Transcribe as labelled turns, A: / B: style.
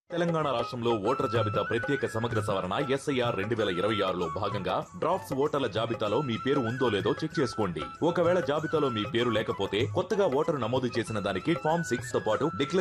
A: తెలంగాణ రాష్ట్రంలో ఓటర్ జాబితా ప్రత్యేక సమగ్ర సవరణ SIR 2026లో భాగంగా డ్రాఫ్ట్స్ ఓటర్ల జాబితాలో మీ పేరు ఉందో లేదో చెక్ చేసుకోండి. ఒకవేళ జాబితాలో మీ పేరు లేకపోతే కొత్తగా ఓటరు నమోదు చేసిన దానికి ఫామ్ 6 తో పాటు